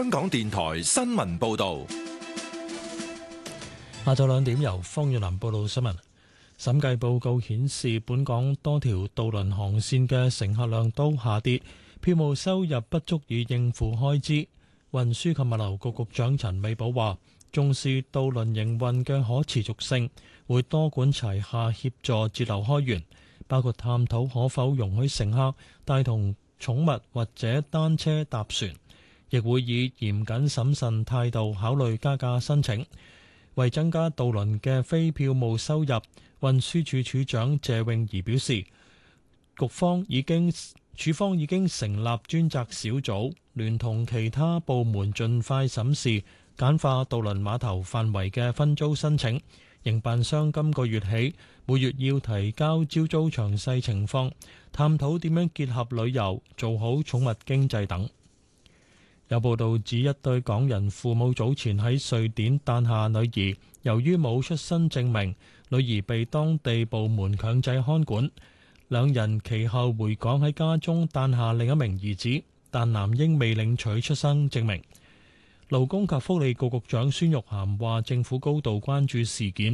香港電台新聞報道。 下晝2點由方遠南報道新聞。審計報告顯示，本港多條渡輪航線嘅乘客量都下跌，票務收入不足以應付開支。運輸及物流局局長陳美寶話，重視渡輪營運嘅可持續性，會多管齊下協助節流開源，包括探討可否容許乘客帶同寵物或者單車搭船，亦會以嚴謹審慎態度考慮加價申請。為增加渡輪嘅非票務收入，運輸署署長謝詠儀表示，署方已經成立專責小組，聯同其他部門盡快審視簡化渡輪碼頭範圍嘅分租申請。營辦商今個月起每月要提交招租詳細情況，探討點樣結合旅遊，做好寵物經濟等。有報道指，一對港人父母早前喺瑞典誕下女兒，由於冇出生證明，女兒被當地部門強制看管。兩人其後回港喺家中誕下另一名兒子，但男嬰未領取出生證明。勞工及福利局局長孫玉菡話，政府高度關注事件，